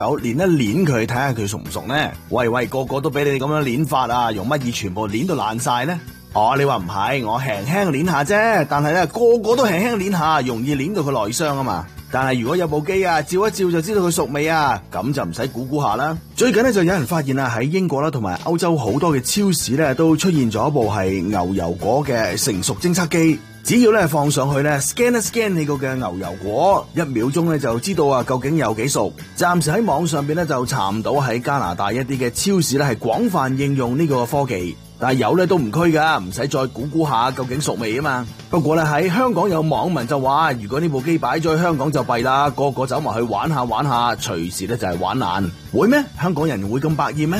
手捏一捏佢，睇下佢熟唔熟呢？喂，個個都俾你咁樣捏法啊，用乜嘢全部捏到爛晒呢？哦，你話唔係，我輕輕捏下啫，但係咧個個都輕輕捏下，容易捏到佢內傷啊嘛。但係如果有部機啊，照一照就知道佢熟未啊，咁就唔使估下啦。最近咧就有人發現啊，喺英國啦同埋歐洲好多嘅超市咧都出現咗一部係牛油果嘅成熟偵測機。只要咧放上去咧 scan 一 scan 你個嘅牛油果，1秒鐘咧就知道啊究竟有幾熟。暫時喺網上邊咧就查唔到喺加拿大一啲嘅超市咧係廣泛應用呢個科技，但係有咧都唔拘噶，唔使再估下究竟熟未啊嘛。不過咧喺香港有網民就話，如果呢部機擺咗喺香港就弊啦，個個走埋去玩下，隨時咧就係玩爛。會咩？香港人會咁百厭咩？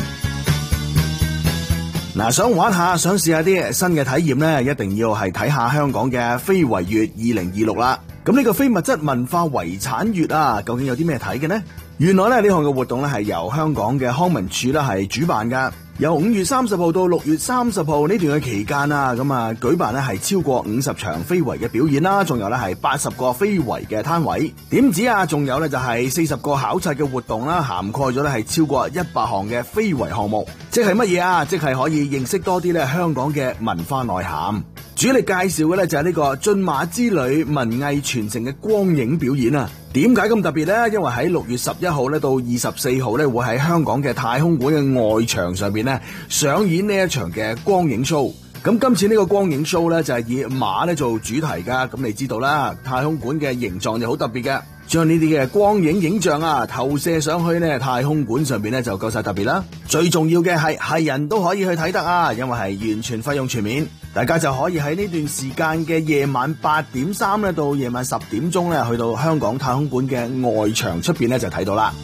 嗱，想玩下，想試下啲新嘅體驗呢，一定要係睇下香港嘅非遺月2026啦。咁呢個非物質文化遺產月啊，究竟有啲咩睇嘅呢？原來咧呢項嘅活動咧係由香港嘅康文署咧係主辦噶，由5月30號到6月30號呢段嘅期間啊，咁啊舉辦咧係超過50場非遺嘅表演啦，仲有咧係80個非遺嘅攤位。點止啊，仲有咧就係40個考察嘅活動啦，涵蓋咗咧係超過100項嘅非遺項目。即係乜嘢啊？即係可以認識多啲咧香港嘅文化內涵。主力介紹嘅咧就係呢個駿馬之旅文藝傳承嘅光影表演啊！點解咁特別呢？因為喺6月11號咧到24號咧會喺香港嘅太空館嘅外牆上邊咧上演呢一場嘅光影 show。咁今次呢個光影 show 咧就係以馬咧做主題噶。咁你知道啦，太空館嘅形狀就好特別嘅，將呢啲嘅光影影像啊投射上去呢太空館上邊咧就夠晒特別啦。最重要嘅係人都可以去睇得啊，因為係完全費用全面。大家就可以喺呢段時間嘅夜晚8點3咧到夜晚10點鐘咧去到香港太空館嘅外牆出邊咧就睇到啦。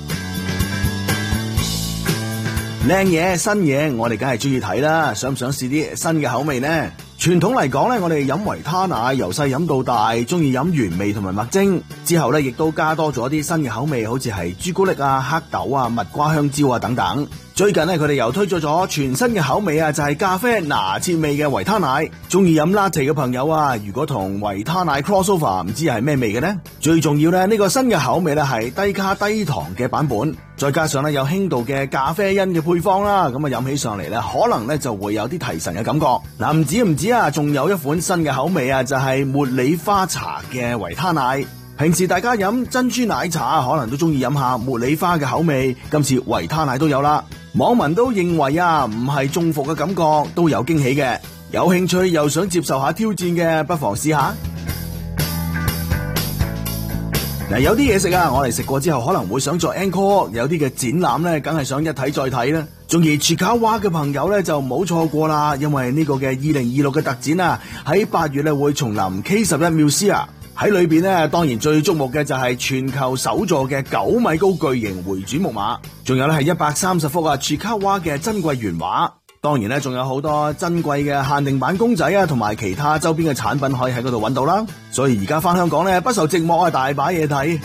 靚嘢新嘢我哋梗係中意睇啦，想唔想試啲新嘅口味呢？傳統嚟講咧，我哋飲維他奶由細飲到大，中意飲原味同埋麥精。之後咧亦都加多咗啲新嘅口味，好似係朱古力啊、黑豆啊、蜜瓜香蕉啊等等。最近咧佢哋又推出咗全新嘅口味啊，就係咖啡拿鐵味嘅維他奶。中意飲 latte 嘅朋友啊，如果同維他奶 crossover 唔知係咩味嘅呢？最重要咧呢個新嘅口味咧係低卡低糖嘅版本，再加上咧有輕度嘅咖啡因嘅配方啦，咁啊飲起上嚟咧可能咧就會有啲提神嘅感覺。嗱，唔止啊，仲有一款新嘅口味啊，就係茉莉花茶嘅維他奶。平時大家飲珍珠奶茶可能都中意飲下茉莉花嘅口味，今次維他奶都有啦。網民都認為啊，唔係中伏嘅感覺，都有驚喜嘅。有興趣又想接受下挑戰嘅，不妨試下。嗱，有啲嘢食啊，我哋食過之後可能會想再 encore， 有啲嘅展覽咧，梗係想一睇再睇啦。中意切卡哇嘅朋友咧就唔好錯過啦，因為呢個嘅2026嘅特展啊，喺8月咧會重臨 K11 Musea。喺裏邊咧，當然最矚目嘅就係全球首座嘅9米高巨型回轉木馬，仲有咧係130幅啊切卡哇嘅珍貴原畫。當然咧，仲有好多珍貴嘅限定版公仔啊，同埋其他周邊嘅產品可以喺嗰度揾到啦。所以而家翻香港咧，不受寂寞啊，大把嘢睇。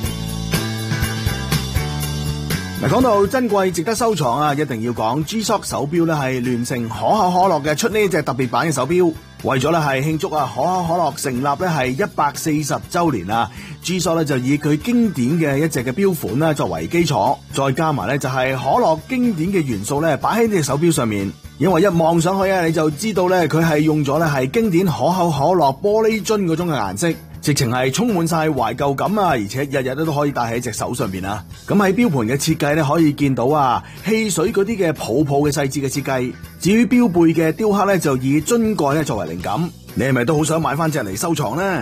嗱，講到珍貴值得收藏啊，一定要講 G-Shock 手錶咧係聯成可口可樂嘅出呢隻特別版嘅手錶。為咗咧係慶祝啊可口可樂成立咧係140週年啊 ，G-Shock 咧就以佢經典嘅一隻嘅錶款啦作為基礎，再加埋咧就係可樂經典嘅元素咧擺喺呢隻手錶上面。因為一望上去啊，你就知道咧佢係用咗咧係經典可口可樂玻璃樽嗰種嘅顏色，直情係充滿晒懷舊感啊！而且日日都可以戴喺隻手上邊啊！咁喺錶盤嘅設計咧，可以見到啊汽水嗰啲嘅泡泡嘅細節嘅設計。至於錶背嘅雕刻咧，就以樽蓋咧作為靈感。你係咪都好想買翻隻嚟收藏呢？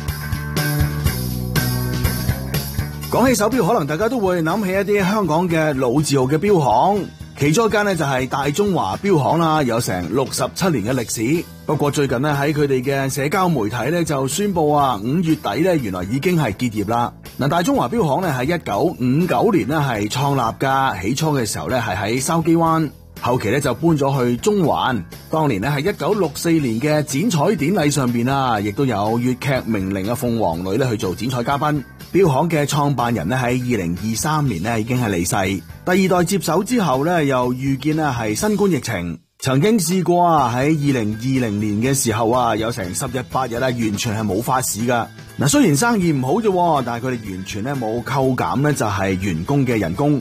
講起手錶，可能大家都會諗起一啲香港嘅老字號嘅錶行。其中一間呢就係大中華錶行啦，有成67年嘅歷史。不過最近呢喺佢哋嘅社交媒體呢就宣布啊，5月底呢原來已經係結業啦。嗱，大中華錶行呢喺1959年呢係創立噶，起初嘅時候呢係喺筲箕灣，後期呢就搬咗去中環。當年呢係1964年嘅剪彩典禮上邊啊，亦都有粵劇名伶嘅鳳凰女呢去做剪彩嘉賓。錶行嘅創辦人呢喺2023年呢已經係離世，第二代接手之後呢又遇見呢係新冠疫情， 曾經試過啊，喺2020年嘅時候啊，有成10日8日啊，完全係冇法市噶。嗱，雖然生意唔好啫，但係佢哋完全咧冇扣減咧，就係員工嘅人工。